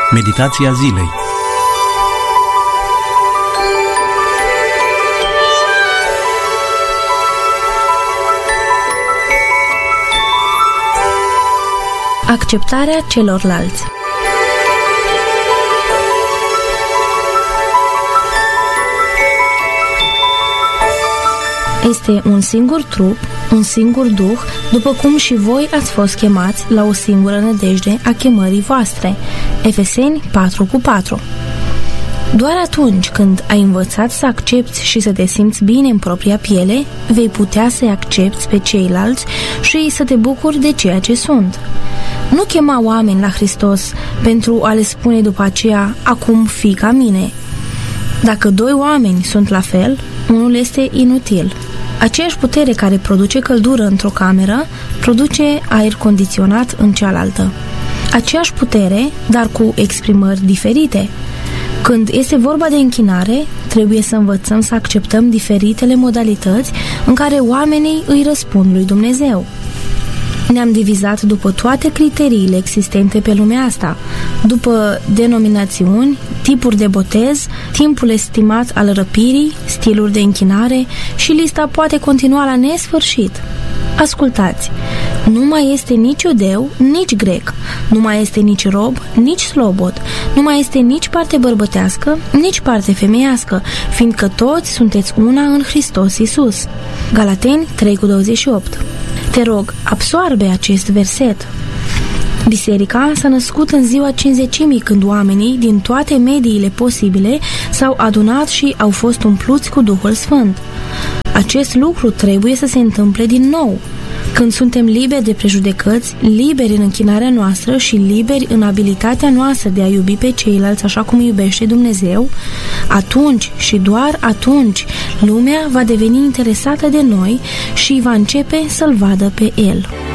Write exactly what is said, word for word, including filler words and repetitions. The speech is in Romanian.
Meditația zilei. Acceptarea celorlalți. Este un singur trup, un singur duh, după cum și voi ați fost chemați la o singură nădejde a chemării voastre. Efeseni patru cu patru. Doar atunci când ai învățat să accepți și să te simți bine în propria piele, vei putea să-i accepți pe ceilalți și să te bucuri de ceea ce sunt. Nu chema oameni la Hristos pentru a le spune după aceea, acum fii ca mine. Dacă doi oameni sunt la fel, unul este inutil. Aceeași putere care produce căldură într-o cameră, produce aer condiționat în cealaltă. Aceeași putere, dar cu exprimări diferite. Când este vorba de închinare, trebuie să învățăm să acceptăm diferitele modalități în care oamenii îi răspund lui Dumnezeu. Ne-am divizat după toate criteriile existente pe lumea asta, după denominațiuni, tipuri de botez, timpul estimat al răpirii, stiluri de închinare și lista poate continua la nesfârșit. Ascultați, nu mai este nici iudeu, nici grec, nu mai este nici rob, nici slobod, nu mai este nici parte bărbătească, nici parte femeiască, fiindcă toți sunteți una în Hristos Iisus. Galateni trei cu douăzeci și opt. Te rog, absoarbe acest verset. Biserica s-a născut în ziua Cincizecimii, când oamenii din toate mediile posibile s-au adunat și au fost umpluți cu Duhul Sfânt. Acest lucru trebuie să se întâmple din nou. Când suntem liberi de prejudecăți, liberi în închinarea noastră și liberi în abilitatea noastră de a iubi pe ceilalți așa cum iubește Dumnezeu, atunci și doar atunci lumea va deveni interesată de noi și va începe să-L vadă pe El.